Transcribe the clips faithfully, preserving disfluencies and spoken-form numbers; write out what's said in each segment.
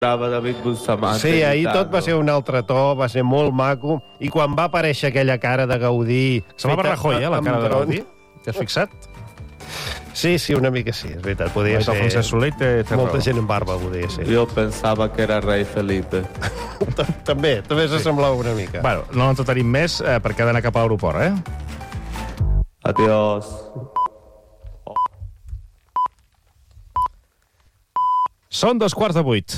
David Bustamante. Sí, ahir tot va ser un altre to, va ser molt maco, i quan va aparèixer aquella cara de Gaudí... Semblava Rajoy, eh, la cara de Gaudí. T'has fixat? Sí, sí, una mica sí, és veritat. Podria ser... Francesc Soler té, té Molta raó. gent amb barba, podria ser. Jo pensava que era rei Felipe. També, també s'assemblava una mica. Bueno, no l'entretenim més eh, perquè ha d'anar cap a l'aeroport, eh? Adiós. Són dos quarts de vuit.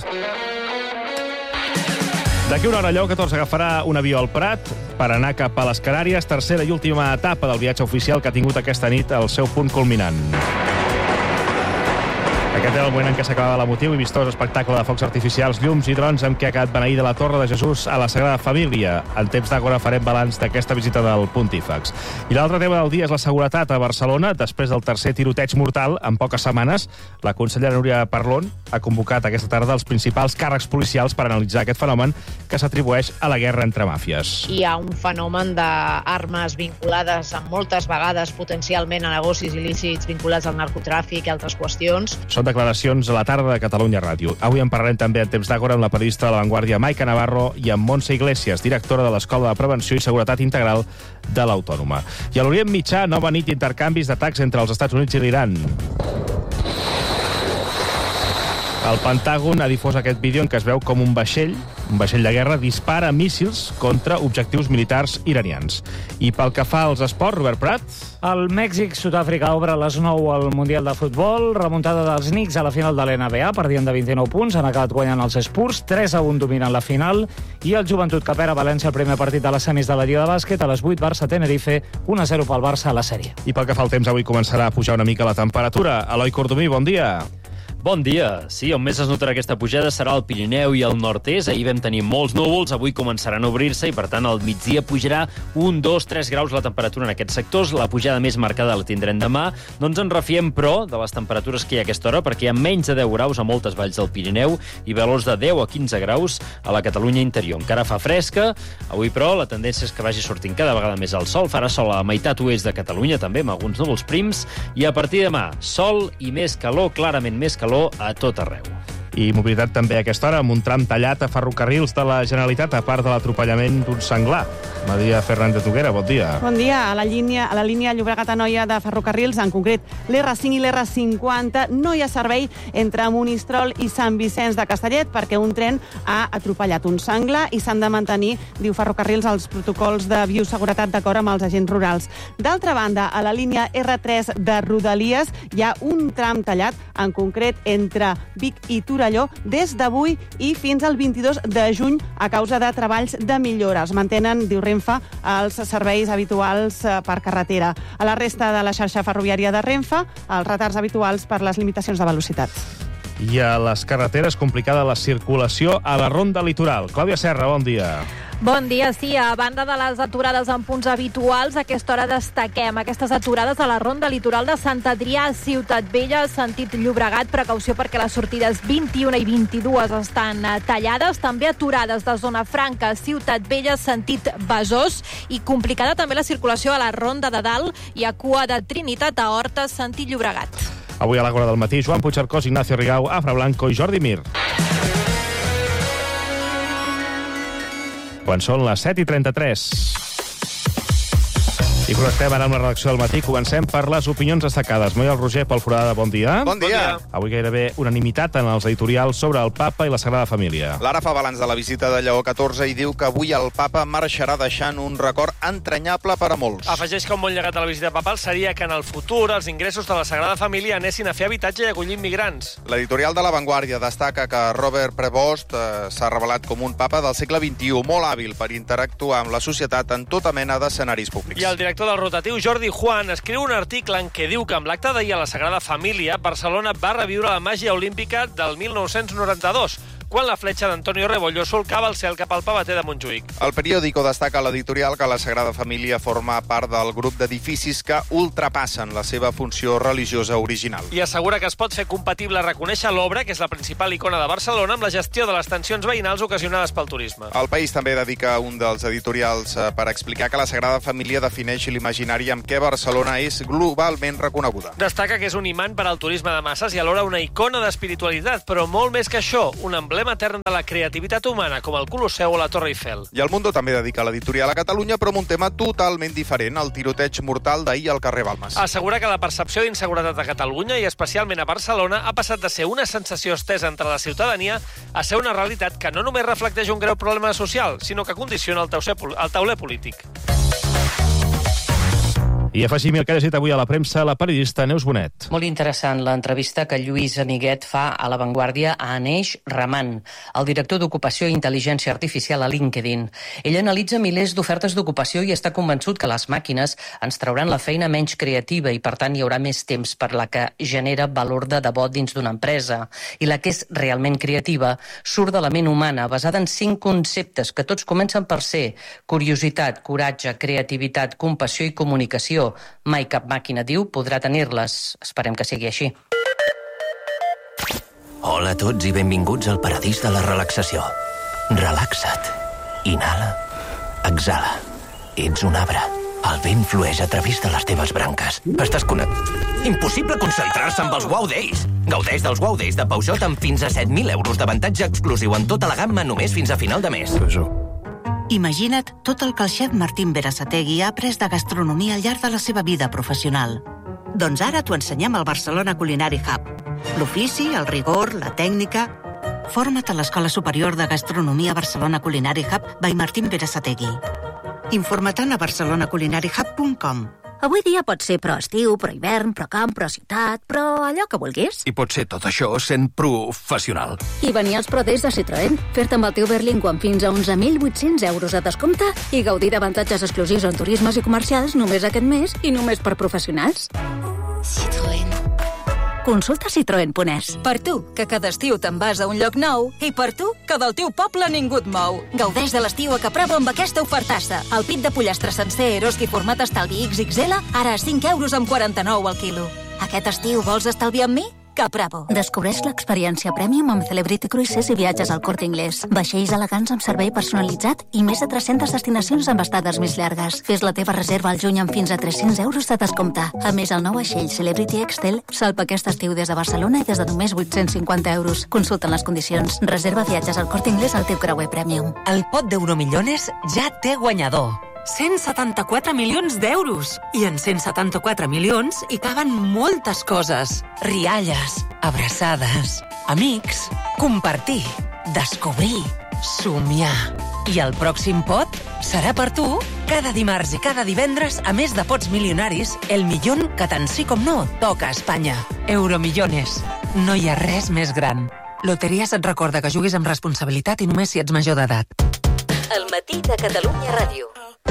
D'aquí una hora, Lleó catorze agafarà un avió al Prat per anar cap a les Canàries, tercera i última etapa del viatge oficial que ha tingut aquesta nit el seu punt culminant. Aquest era el moment en què s'acabava l'emotiu i vistós espectacle de focs artificials, llums i drons amb què ha acabat beneïda la Torre de Jesús a la Sagrada Família. En temps d'Àgora farem balanç d'aquesta visita del Pontífex. I l'altre tema del dia és la seguretat a Barcelona. Després del tercer tiroteig mortal en poques setmanes, la consellera Núria Parlon ha convocat aquesta tarda els principals càrrecs policials per analitzar aquest fenomen que s'atribueix a la guerra entre màfies. Hi ha un fenomen d'armes vinculades amb moltes vegades potencialment a negocis il·lícits vinculats al narcotràfic i altres qüestions. Són declaracions a la tarda de Catalunya Ràdio. Avui en parlarem també en temps d'Àgora amb la periodista de La Vanguardia Maica Navarro i amb Montse Iglesias, directora de l'Escola de Prevenció i Seguretat Integral de l'Autònoma. I a l'Orient Mitjà, nova nit d'intercanvis d'atacs entre els Estats Units i l'Iran. El Pentàgon ha difós aquest vídeo en què es veu com un vaixell, un vaixell de guerra, dispara míssils contra objectius militars iranians. I pel que fa als esports, Robert Prat... El Mèxic-Sud-àfrica obre a les nou al Mundial de Futbol. Remuntada dels Knicks a la final de l'N B A, perdien de vint-i-nou punts, han acabat guanyant els Spurs, tres a un dominen la final, i el Joventut que perd a València el primer partit de les semis de la Lliga de Bàsquet, a les vuit Barça-Tenerife, un a zero pel Barça a la sèrie. I pel que fa al temps, avui començarà a pujar una mica la temperatura. Eloi Cordomí, bon dia. Bon dia. Sí, on més es notarà aquesta pujada serà al Pirineu i al nord-est. Ahir vam tenir molts núvols, avui començaran a obrir-se i, per tant, al migdia pujarà un, dos, tres graus la temperatura en aquests sectors. La pujada més marcada la tindrem demà. No ens en refiem, però, de les temperatures que hi ha a aquesta hora, perquè hi ha menys de deu graus a moltes valls del Pirineu i valors de deu a quinze graus a la Catalunya interior. Encara fa fresca. Avui, però, la tendència és que vagi sortint cada vegada més el sol. Farà sol a la meitat oest de Catalunya, també, amb alguns núvols prims. I a partir de demà, sol i més calor, clarament més calor, a tot arreu. I mobilitat també a aquesta hora, amb un tram tallat a ferrocarrils de la Generalitat, a part de l'atropellament d'un senglar. Maria Fernández Noguera, bon dia. Bon dia. A la línia, a la línia Llobregat-Anoia de ferrocarrils, en concret l'R cinc i l'R cinquanta, no hi ha servei entre Monistrol i Sant Vicenç de Castellet perquè un tren ha atropellat un senglar i s'han de mantenir, diu Ferrocarrils, els protocols de bioseguretat d'acord amb els agents rurals. D'altra banda, a la línia R tres de Rodalies hi ha un tram tallat, en concret entre Vic i Torelló, des d'avui i fins al vint-i-dos de juny a causa de treballs de millora. Es mantenen, diu Renfe, els serveis habituals per carretera. A la resta de la xarxa ferroviària de Renfe, els retards habituals per les limitacions de velocitat. I a les carreteres, complicada la circulació a la Ronda Litoral. Clàudia Serra, bon dia. Bon dia, sí. A banda de les aturades en punts habituals, a aquesta hora destaquem aquestes aturades a la Ronda Litoral de Sant Adrià, Ciutat Vella, sentit Llobregat. Precaució perquè les sortides vint-i-una i vint-i-dues estan tallades. També aturades de Zona Franca, Ciutat Vella, sentit Besòs. I complicada també la circulació a la Ronda de Dalt i a cua de Trinitat a Horta, sentit Llobregat. Avui a l'Àgora del matí, Joan Puigcercós, Ignacio Rigau, Afra Blanco i Jordi Mir. Quan són les set i trenta-tres. I connectem ara amb la redacció del matí. Comencem per les opinions destacades. Moiol Roger, Pol Forada, bon dia. Bon dia. Avui gairebé unanimitat en els editorials sobre el papa i la Sagrada Família. L'Ara fa balanç de la visita de Lleó catorze i diu que avui el papa marxarà deixant un record entranyable per a molts. Afegeix que un bon llegat a la visita papal seria que en el futur els ingressos de la Sagrada Família anessin a fer habitatge i acollir immigrants. L'editorial de La Vanguardia destaca que Robert Prevost eh, s'ha revelat com un papa del segle vint-i-u, molt hàbil per interactuar amb la societat en tota mena d'escenaris públics. I el director del rotatiu, Jordi Juan, escriu un article en què diu que amb l'acte d'ahir a la Sagrada Família, Barcelona va reviure la màgia olímpica del mil nou-cents noranta-dos, quan la fletxa d'Antonio Rebollo solcava el cel cap al pavater de Montjuïc. El periòdico destaca a l'editorial que la Sagrada Família forma part del grup d'edificis que ultrapassen la seva funció religiosa original. I assegura que es pot fer compatible reconèixer l'obra, que és la principal icona de Barcelona, amb la gestió de les tensions veïnals ocasionades pel turisme. El País també dedica un dels editorials per explicar que la Sagrada Família defineix l'imaginari amb què Barcelona és globalment reconeguda. Destaca que és un imant per al turisme de masses i alhora una icona d'espiritualitat, però molt més que això, un emblema l'emblema etern de la creativitat humana, com el Colosseu o la Torre Eiffel. I el Mundo també dedica l'editorial a Catalunya, però amb un tema totalment diferent, el tiroteig mortal d'ahir al carrer Balmes. Assegura que la percepció d'inseguretat a Catalunya, i especialment a Barcelona, ha passat de ser una sensació estesa entre la ciutadania a ser una realitat que no només reflecteix un greu problema social, sinó que condiciona el tauler, el tauler polític. I afegim el que ha llegit avui a la premsa la periodista Neus Bonet. Molt interessant l'entrevista que Lluís Amiguet fa a La Vanguardia a Aneix Raman, el director d'Ocupació i Intel·ligència Artificial a LinkedIn. Ell analitza milers d'ofertes d'ocupació i està convençut que les màquines ens trauran la feina menys creativa i, per tant, hi haurà més temps per la que genera valor de debò dins d'una empresa. I la que és realment creativa surt de la ment humana, basada en cinc conceptes que tots comencen per ser curiositat, coratge, creativitat, compassió i comunicació. Mai cap màquina, diu, podrà tenir-les. Esperem que sigui així. Hola a tots i benvinguts al paradís de la relaxació. Relaxa't. Inhala. Exhala. Ets un arbre. El vent flueix a través de les teves branques. Estàs connectat. Impossible concentrar-se amb els Wow Days. Gaudeix dels Wow Days de Peugeot amb fins a set mil euros d'avantatge exclusiu en tota la gamma només fins a final de mes. Peugeot. Imagina't tot el que el xef Martín Berasategui ha après de gastronomia al llarg de la seva vida professional. Doncs ara t'ho ensenyem al Barcelona Culinary Hub. L'ofici, el rigor, la tècnica... Forma't a l'Escola Superior de Gastronomia Barcelona Culinary Hub by Martín Berasategui. Informa't a barcelona culinary hub punt com. Avui dia pot ser pro estiu, pro hivern, pro camp, pro ciutat, però allò que vulguis. I pot ser tot això sent professional. I venir als Pro Days de Citroën, fer-te amb el teu Berlingo amb fins a onze mil vuit-cents euros de descompte i gaudir d'avantatges exclusius en turismes i comercials només aquest mes i només per professionals. Citroën. Consulta citroen punt es. Per tu, que cada estiu te'n vas a un lloc nou, i per tu, que del teu poble ningú et mou. Gaudeix de l'estiu a Caprabo amb aquesta ofertassa. El pit de pollastre sencer Eroski format estalvi ics ics ele, ara a cinc euros amb quaranta-nou al quilo. Aquest estiu vols estalviar amb mi? Caprabo. Descobreix l'experiència Premium amb Celebrity Cruises i viatges al Corte Inglés. Vaixells elegants amb servei personalitzat i més de tres-centes destinacions amb estades més llargues. Fes la teva reserva al juny amb fins a tres-cents euros de descompte. A més, el nou vaixell Celebrity Excel salpa aquest estiu des de Barcelona i des de només vuit-cents cinquanta euros. Consulta les condicions. Reserva viatges al Corte Inglés al teu creuer Premium. El pot d'Euromillones ja té guanyador. cent setanta-quatre milions d'euros. I en cent setanta-quatre milions hi caben moltes coses. Rialles, abraçades, amics, compartir, descobrir, somiar. I el pròxim pot serà per tu cada dimarts i cada divendres, a més de pots milionaris, el millón que tant sí com no toca a Espanya. Euromillones. No hi ha res més gran. Loteries et recorda que juguis amb responsabilitat i només si ets major d'edat. El matí de Catalunya Ràdio.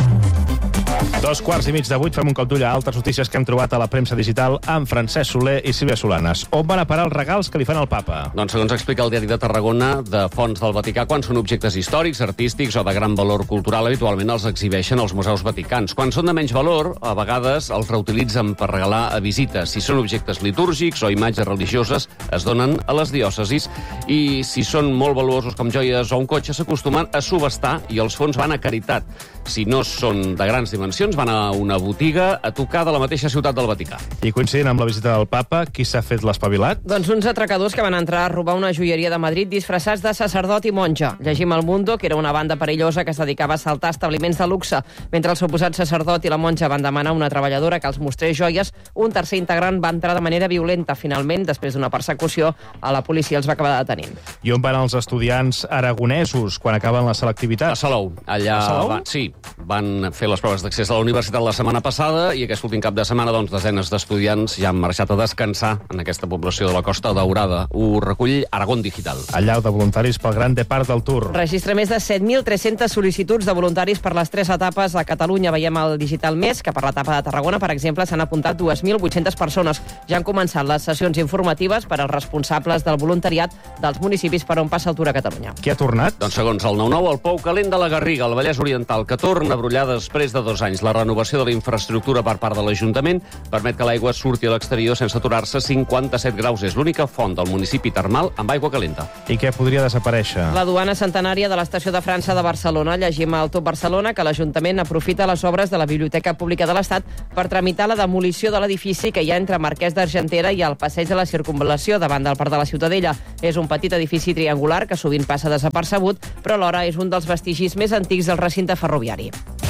Dos quarts i mig de vuit, fem un cop d'ull a altres notícies que hem trobat a la premsa digital amb Francesc Soler i Sílvia Solanes. On van a parar els regals que li fan al papa? Doncs segons explica el diari de Tarragona, de fons del Vaticà, quan són objectes històrics, artístics o de gran valor cultural, habitualment els exhibeixen als museus vaticans. Quan són de menys valor, a vegades els reutilitzen per regalar a visites. Si són objectes litúrgics o imatges religioses, es donen a les diòcesis. I si són molt valuosos com joies o un cotxe, s'acostumen a subestar i els fons van a caritat. Si no són de grans dimensions, van a una botiga a tocar de la mateixa ciutat del Vaticà. I coincidint amb la visita del papa, qui s'ha fet l'espavilat? Doncs uns atracadors que van entrar a robar una joieria de Madrid disfressats de sacerdot i monja. Llegim al Mundo que era una banda perillosa que es dedicava a assaltar establiments de luxe. Mentre el suposat sacerdot i la monja van demanar a una treballadora que els mostrés joies, un tercer integrant va entrar de manera violenta. Finalment, després d'una persecució, a la policia els va acabar detenint. I on van els estudiants aragonesos quan acaben la selectivitat? A Salou. Allà a Salou? Van, sí, van fer les proves d'accés a la universitat la setmana passada i aquest últim cap de setmana doncs, desenes d'estudiants ja han marxat a descansar en aquesta població de la Costa Daurada. Ho recull Aragón Digital. Allau de voluntaris pel gran depart del Tour. Registra més de set mil tres-centes sol·licituds de voluntaris per les tres etapes a Catalunya. Veiem al Digital Més que per l'etapa de Tarragona, per exemple, s'han apuntat dos mil vuit-centes persones. Ja han començat les sessions informatives per als responsables del voluntariat dels municipis per on passa el Tour a Catalunya. Qui ha tornat? Doncs segons el nou nou, el Pou Calent de la Garriga, al Vallès Oriental, que torna a brollar després de dos anys. La La renovació de la infraestructura per part de l'Ajuntament permet que l'aigua surti a l'exterior sense aturar-se. cinquanta-set graus és l'única font del municipi termal amb aigua calenta. I què podria desaparèixer? La duana centenària de l'estació de França de Barcelona. Llegim al Top Barcelona que l'Ajuntament aprofita les obres de la Biblioteca Pública de l'Estat per tramitar la demolició de l'edifici que hi ha entre Marquès d'Argentera i el passeig de la Circunvalació davant del Parc de la Ciutadella. És un petit edifici triangular que sovint passa desapercebut, però alhora és un dels vestigis més antics del recinte ferroviari.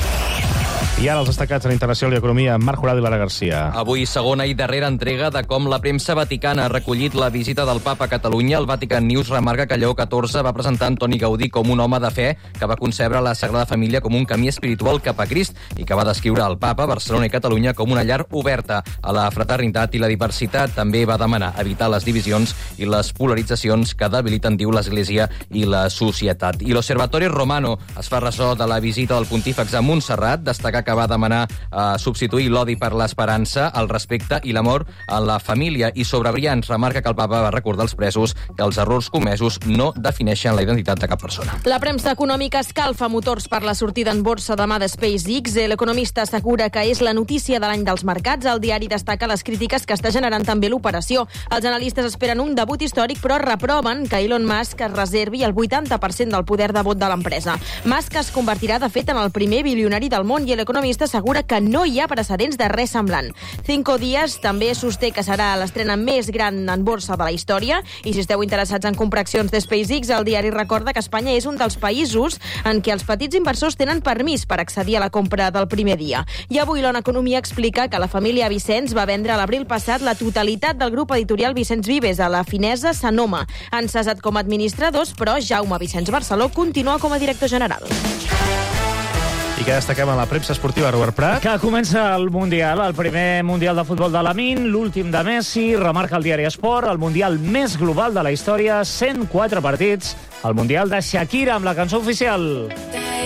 I ara els destacats en Internacional i Economia, Marc Jurado i Lara Garcia. Avui, segona i darrera entrega de com la premsa vaticana ha recollit la visita del papa a Catalunya. El Vatican News remarca que Lleó catorze va presentar Antoni Gaudí com un home de fe que va concebre la Sagrada Família com un camí espiritual cap a Crist i que va descriure al papa, Barcelona i Catalunya com una llar oberta a la fraternitat i la diversitat. També va demanar evitar les divisions i les polaritzacions que debiliten, diu, l'Església i la societat. I l'Osservatorio Romano es fa ressò de la visita del pontífex a Montserrat, destacar que va demanar eh, substituir l'odi per l'esperança, el respecte i l'amor a la família. I sobre Brians remarca que el papa va recordar als presos que els errors comesos no defineixen la identitat de cap persona. La premsa econòmica escalfa motors per la sortida en borsa demà de SpaceX. L'economista assegura que és la notícia de l'any dels mercats. El diari destaca les crítiques que està generant també l'operació. Els analistes esperen un debut històric, però reproven que Elon Musk es reservi el vuitanta per cent del poder de vot de l'empresa. Musk es convertirà, de fet, en el primer bilionari del món i l'economista assegura que no hi ha precedents de res semblant. Cinco Días també sosté que serà l'estrena més gran en borsa de la història i si esteu interessats en comprar accions de SpaceX, el diari recorda que Espanya és un dels països en què els petits inversors tenen permís per accedir a la compra del primer dia. I avui l'Ona Economia explica que la família Vicenç va vendre a l'abril passat la totalitat del grup editorial Vicenç Vives a la finesa Sanoma. Han cessat com a administradors, però Jaume Vicenç Barceló continua com a director general. I què destaquem a la premsa esportiva, Robert Prat? Que comença el Mundial, el primer Mundial de futbol de Lamine, l'últim de Messi, remarca el diari Esport, el Mundial més global de la història, cent quatre partits, el Mundial de Shakira amb la cançó oficial.